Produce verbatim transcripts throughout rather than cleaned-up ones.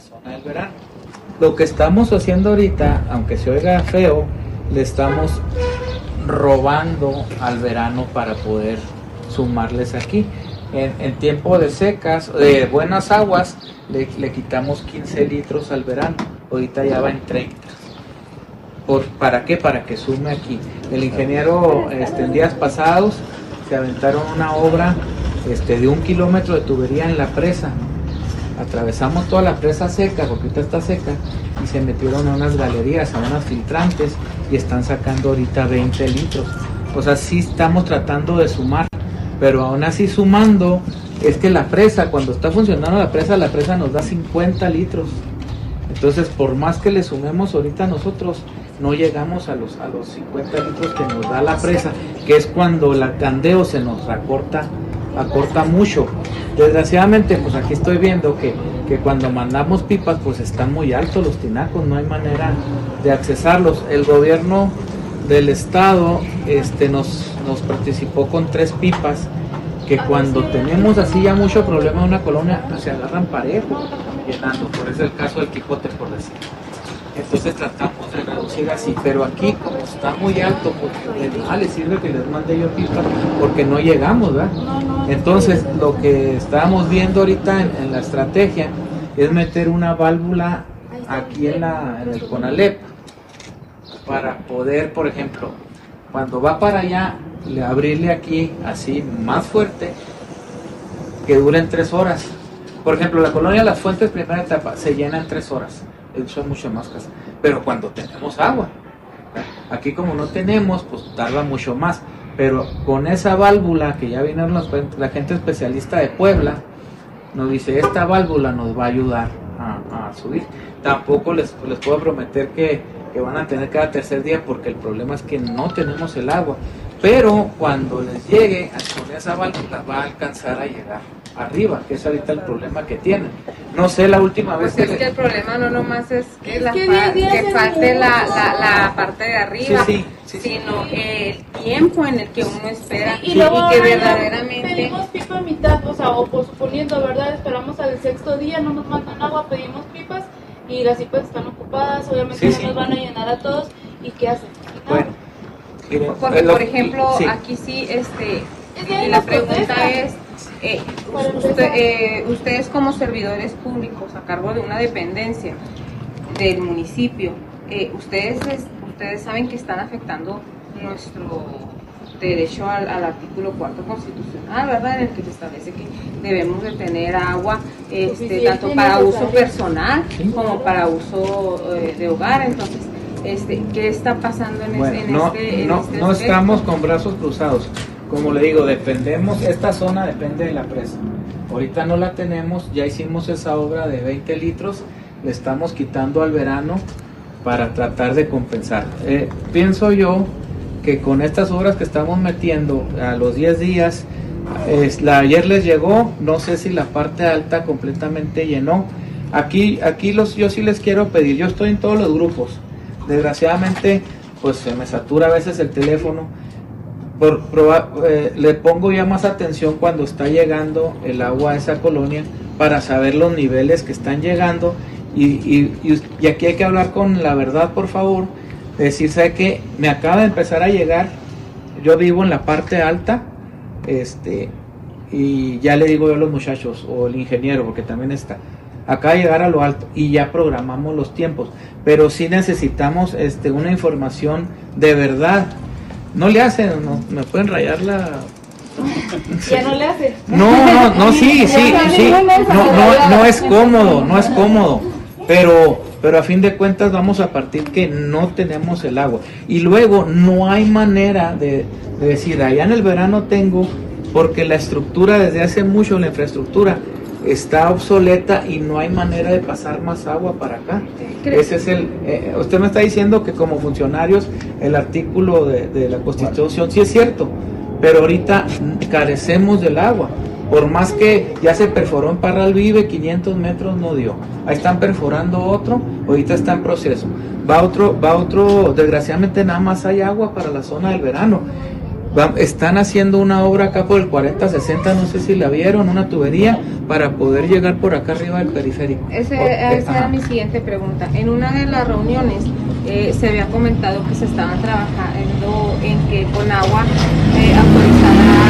zona del verano. Lo que estamos haciendo ahorita, aunque se oiga feo, le estamos robando al verano para poder sumarles aquí. En, en tiempo de secas, de buenas aguas, le, le quitamos quince litros al verano, ahorita ya va en treinta. Por, ¿Para qué? Para que sume aquí. El ingeniero este, en días pasados se aventaron una obra este, de un kilómetro de tubería en la presa. Atravesamos toda la presa seca, porque ahorita está seca, y se metieron a unas galerías, a unas filtrantes, y están sacando ahorita veinte litros. O sea, sí estamos tratando de sumar, pero aún así sumando, es que la presa, cuando está funcionando la presa, la presa nos da cincuenta litros. Entonces, por más que le sumemos ahorita nosotros, no llegamos a los, a los cincuenta litros que nos da la presa, que es cuando el candeo se nos acorta, acorta mucho. Desgraciadamente, pues aquí estoy viendo que, que cuando mandamos pipas, pues están muy altos los tinacos, no hay manera de accesarlos. El gobierno del estado este, nos, nos participó con tres pipas, que cuando tenemos así ya mucho problema en una colonia, pues se agarran parejo, llenando. Por eso el caso del Quijote, por decir. Entonces tratamos de reducir así, pero aquí como está muy alto, porque de nada les sirve que les mande yo pipa, porque no llegamos, ¿verdad? Entonces lo que estábamos viendo ahorita en, en la estrategia es meter una válvula aquí en, la, en el Conalep, para poder, por ejemplo, cuando va para allá, le abrirle aquí así más fuerte, que duren tres horas. Por ejemplo, la colonia Las Fuentes, primera etapa, se llena en tres horas. Son mucho más casas, pero cuando tenemos agua, aquí como no tenemos, pues tarda mucho más, pero con esa válvula que ya vinieron los, la gente especialista de Puebla, nos dice, esta válvula nos va a ayudar a, a subir. Tampoco les, les puedo prometer que, que van a tener cada tercer día, porque el problema es que no tenemos el agua, pero cuando les llegue, con esa válvula va a alcanzar a llegar arriba, que es ahorita el problema que tienen. No sé, la última vez pues que... es que el problema no nomás es que, es la que, fa que falte la, la, la parte de arriba, sí, sí, sí, sino sí. el tiempo en el que uno espera y, y, y, luego, y que verdaderamente... Pedimos pipa a mitad, o sea, o por suponiendo, ¿verdad? Esperamos al sexto día, no nos mandan agua, pedimos pipas y las pipas están ocupadas, obviamente sí, no sí. nos van a llenar a todos, ¿y qué hacen? No. Bueno, miren, porque lo, por ejemplo, sí. aquí sí, este, y la pregunta es... Eh, usted, eh, ustedes como servidores públicos a cargo de una dependencia del municipio, eh, ustedes ustedes saben que están afectando nuestro derecho al, al artículo cuarto constitucional, ¿verdad? En el que se establece que debemos de tener agua este, tanto para uso personal como para uso eh, de hogar. Entonces, este, ¿qué está pasando en, bueno, es, en no, este en no, este no estamos con brazos cruzados. Como le digo, dependemos, esta zona depende de la presa. Ahorita no la tenemos, ya hicimos esa obra de veinte litros, le estamos quitando al verano para tratar de compensar. Eh, pienso yo que con estas obras que estamos metiendo a los diez días, eh, la, ayer les llegó, no sé si la parte alta completamente llenó. Aquí, aquí los, yo sí les quiero pedir, yo estoy en todos los grupos, desgraciadamente pues se me satura a veces el teléfono. Por, proba, eh, le pongo ya más atención cuando está llegando el agua a esa colonia para saber los niveles que están llegando y, y, y, y aquí hay que hablar con la verdad, por favor, decir, ¿sabe qué? Me acaba de empezar a llegar, yo vivo en la parte alta, este, y ya le digo yo a los muchachos, o el ingeniero, porque también está, acaba de llegar a lo alto y ya programamos los tiempos, pero sí necesitamos este, una información de verdad. No le hacen, no, me pueden rayar la... Ya no le hacen. No, no, no, sí, sí, sí, no, no, no es cómodo, no es cómodo, pero, pero a fin de cuentas vamos a partir que no tenemos el agua. Y luego no hay manera de, de decir, allá en el verano tengo, porque la estructura desde hace mucho, la infraestructura, está obsoleta y no hay manera de pasar más agua para acá. Ese es el, eh, usted me está diciendo que como funcionarios el artículo de, de la Constitución sí es cierto, pero ahorita carecemos del agua. Por más que ya se perforó en Parral Vive, quinientos metros no dio. Ahí están perforando otro, ahorita está en proceso. Va otro, va otro, desgraciadamente nada más hay agua para la zona del verano. Va, están haciendo una obra acá por el cuarenta sesenta, no sé si la vieron, una tubería para poder llegar por acá arriba del periférico. Ese, esa era Ajá. mi siguiente pregunta. En una de las reuniones eh, se había comentado que se estaban trabajando en que Conagua eh, autorizará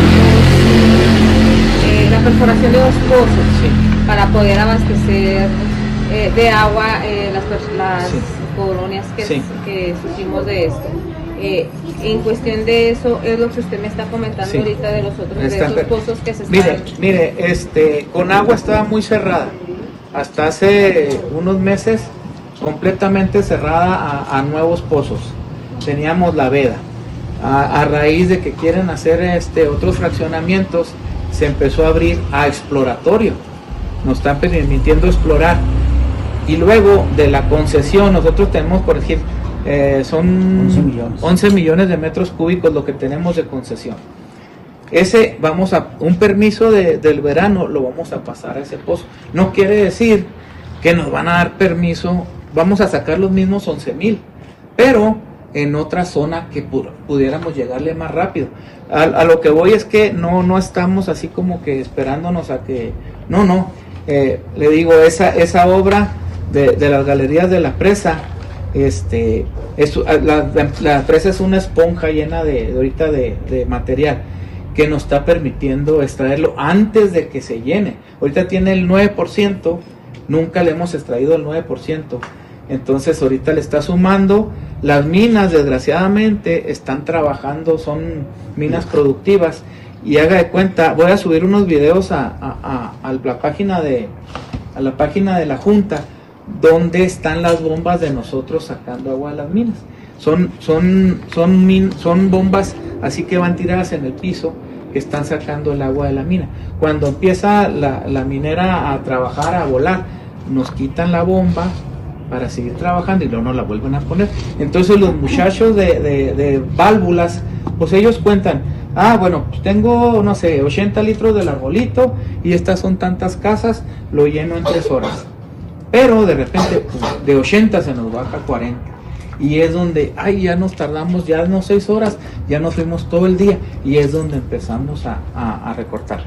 eh, la perforación de dos pozos sí. para poder abastecer eh, de agua eh, las, las sí. colonias que, sí. que sufrimos de esto. Eh, en cuestión de eso, es lo que usted me está comentando sí. ahorita de los otros, de esos pozos que se están... Mire, mire, este, Conagua estaba muy cerrada, hasta hace unos meses, completamente cerrada a, a nuevos pozos. Teníamos la veda. A, a raíz de que quieren hacer este otros fraccionamientos, se empezó a abrir a exploratorio. Nos están permitiendo explorar. Y luego de la concesión, nosotros tenemos, por ejemplo, Eh, son once millones. once millones de metros cúbicos lo que tenemos de concesión. Ese vamos a un permiso de, del verano lo vamos a pasar a ese pozo. No quiere decir que nos van a dar permiso, vamos a sacar los mismos once mil, pero en otra zona que pu pudiéramos llegarle más rápido. A, a lo que voy es que no no estamos así como que esperándonos a que no no eh, le digo esa esa obra de, de las galerías de la presa. Este, es, la, la, la presa es una esponja llena de, de ahorita de, de material que nos está permitiendo extraerlo antes de que se llene. Ahorita tiene el nueve por ciento, nunca le hemos extraído el nueve por ciento, entonces ahorita le está sumando. Las minas desgraciadamente están trabajando, son minas productivas, y haga de cuenta, voy a subir unos videos a, a, a, a la página de a la página de la Junta, donde están las bombas de nosotros sacando agua de las minas. Son, son, son, min, son bombas así que van tiradas en el piso, que están sacando el agua de la mina. Cuando empieza la, la minera a trabajar, a volar, nos quitan la bomba para seguir trabajando y luego nos la vuelven a poner. Entonces los muchachos de, de, de válvulas, pues ellos cuentan, ah, bueno, pues tengo, no sé, ochenta litros del arbolito y estas son tantas casas, lo lleno en tres horas. Pero de repente, pues, de ochenta se nos baja a cuarenta. Y es donde, ay, ya nos tardamos, ya no seis horas, ya nos fuimos todo el día. Y es donde empezamos a, a, a recortar.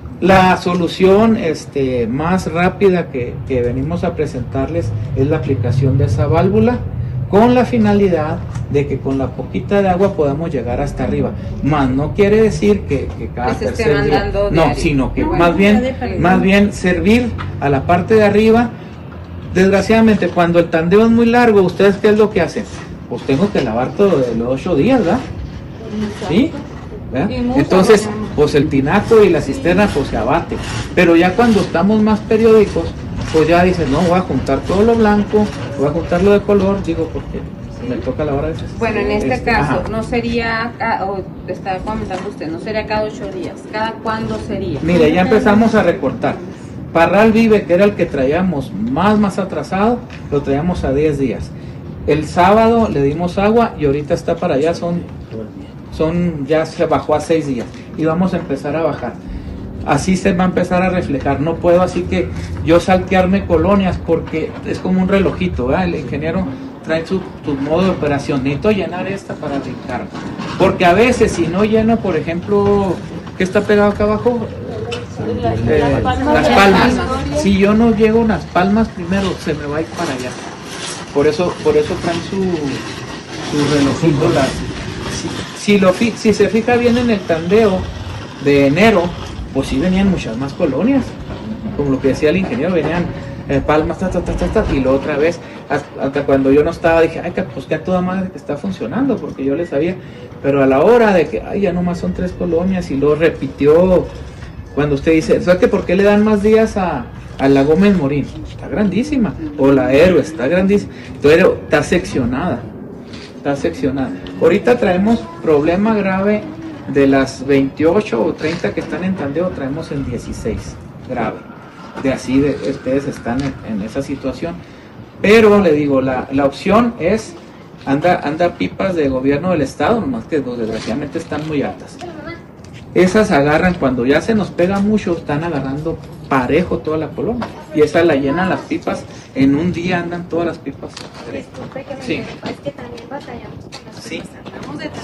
La solución este, más rápida que, que venimos a presentarles es la aplicación de esa válvula, con la finalidad de que con la poquita de agua podamos llegar hasta arriba. Más no quiere decir que, que cada que tercer día, no, diario. sino que no, más bueno, bien, más bien servir a la parte de arriba. Desgraciadamente, cuando el tandeo es muy largo, ¿ustedes qué es lo que hacen? Pues tengo que lavar todo de los ocho días, ¿verdad? ¿Sí? ¿verdad? Entonces, pues el tinaco y la cisterna pues se abate. Pero ya cuando estamos más periódicos, pues ya dices, no, voy a juntar todo lo blanco, voy a juntar lo de color, digo, porque me toca lavar a veces. Bueno, en este, este caso, ajá. no sería, o estaba comentando usted, no sería cada ocho días, ¿cada cuándo sería? Mire, ya empezamos a recortar. Parral Vive, que era el que traíamos más más atrasado, lo traíamos a diez días. El sábado le dimos agua y ahorita está para allá, son, son ya se bajó a seis días y vamos a empezar a bajar. Así se va a empezar a reflejar. No puedo así que yo saltearme colonias porque es como un relojito, ¿verdad? El ingeniero trae su, su modo de operación. Necesito llenar esta para brincar. Porque a veces si no lleno, por ejemplo, ¿qué está pegado acá abajo? Eh, las palmas. Si yo no llego a las palmas primero, se me va a ir para allá. Por eso, por eso traen su, su relojito. Las, si, si, lo, si se fija bien en el tandeo de enero, pues sí venían muchas más colonias. Como lo que decía el ingeniero, venían eh, palmas, ta, ta, ta, ta, ta, y lo otra vez, hasta, hasta cuando yo no estaba, dije, ay, pues que a toda madre que está funcionando, porque yo le sabía. Pero a la hora de que, ay, ya nomás son tres colonias, y lo repitió. Cuando usted dice, ¿sabes que por qué le dan más días a, a la Gómez Morín? Está grandísima. O la Héroe, está grandísima. Entonces, está seccionada. Está seccionada. Ahorita traemos problema grave de las veintiocho o treinta que están en tandeo, traemos en dieciséis grave. De así, de, ustedes están en, en esa situación. Pero, le digo, la, la opción es, anda, anda pipas de gobierno del estado, nomás que pues, desgraciadamente están muy altas. Esas agarran, cuando ya se nos pega mucho, están agarrando parejo toda la colonia. Y esas la llenan las pipas, en un día andan todas las pipas. Disculpe que me sí. interrumpa, es que también batallamos con las sí. pipas, andamos detrás de los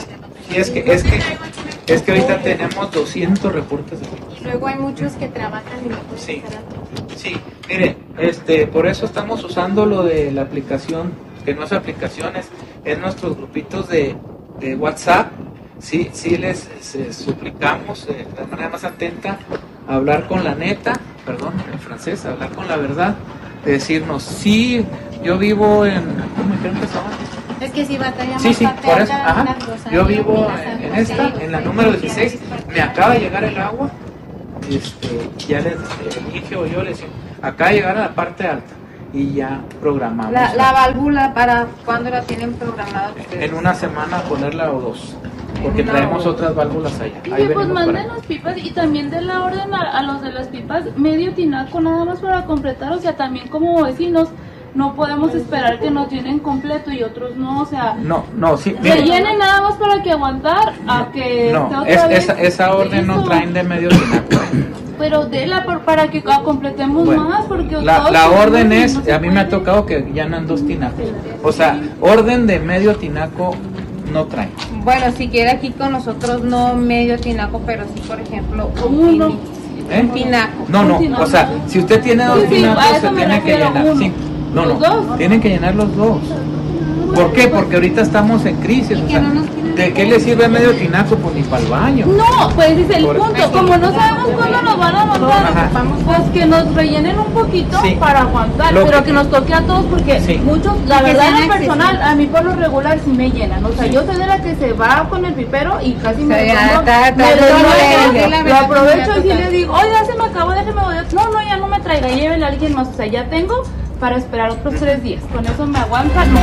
Sí, es que, es que, es que ahorita tenemos doscientos reportes de y luego hay muchos que trabajan y no pueden sí, hacer algo. sí, mire, este, por eso estamos usando lo de la aplicación, que no es aplicaciones, es nuestros grupitos de, de WhatsApp. Sí, sí les, les suplicamos eh, de manera más atenta a hablar con la neta, perdón, en francés, hablar con la verdad, de decirnos, sí, yo vivo en, ¿cómo dijeron que se llama? Es que si batallamos Sí, sí, para por eso, pegar ajá, las cosas, yo vivo las en, en cosas, esta, sí, en la sí, número sí, dieciséis, sí, sí, me acaba de llegar el agua, este, ya les dije o yo les dije, acaba de llegar a la parte alta y ya programamos. La, la válvula, ¿para cuándo la tienen programada ustedes? En una semana ponerla o dos, porque Una traemos o- otras válvulas allá. Y Ahí que pues venimos para manden allá. las pipas y también den la orden a, a los de las pipas medio tinaco nada más para completar, o sea, también como vecinos no podemos esperar que nos llenen completo y otros no, o sea, No, no, sí, se mire, llenen nada más para que aguantar a que no, esté otra es, vez esa, esa orden no listo. traen de medio tinaco. Pero déla por, para que ah, completemos Bueno, más, porque la, todos la tenemos orden y es, no se a mí me ha puede. tocado que llenan dos tinacos, o sea, orden de medio tinaco no traen. Bueno, si quiere aquí con nosotros no medio tinaco, pero sí, por ejemplo, un, Uno. tin- ¿Eh? un tinaco. No, no, o sea, si usted tiene dos Sí, sí, a tinacos eso se me tiene que refiero, llenar, uno. sí. No, ¿Los no, dos? tienen que llenar los dos. ¿Por qué? Porque ahorita estamos en crisis, o sea, ¿de qué le sirve medio tinaco? Pues ni para el baño. No, pues ese es el Por- punto. Como no sabemos cuándo nos van a mandar, Ajá. pues que nos rellenen un poquito Sí. para aguantar, Lo pero que- que nos toque a todos porque Sí. muchos, la Y que verdad, sean en lo personal, accesibles. a mí por lo regular sí me llenan. O sea, yo soy de la que se va con el pipero y casi me ya pongo- está- me está- doy no, vuelta, es la lo verdad, aprovecho y ya si total. le digo, oiga, se me acabó, déjeme voy. No, no, ya no me traiga, llévele a alguien más. O sea, ya tengo para esperar otros tres días. Con eso me aguanta, no.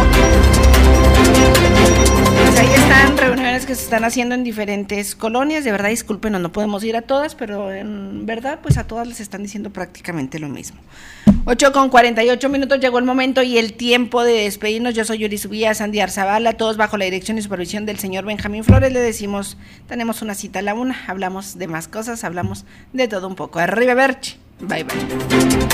Pues ahí están reuniones que se están haciendo en diferentes colonias. De verdad, discúlpenos, no podemos ir a todas, pero en verdad, pues a todas les están diciendo prácticamente lo mismo. ocho con cuarenta y ocho minutos, llegó el momento y el tiempo de despedirnos. Yo soy Yuri Subía, Sandy Arzabala, todos bajo la dirección y supervisión del señor Benjamín Flores. Le decimos, tenemos una cita a la una, hablamos de más cosas, hablamos de todo un poco. Arriba, Berchi. Bye, bye.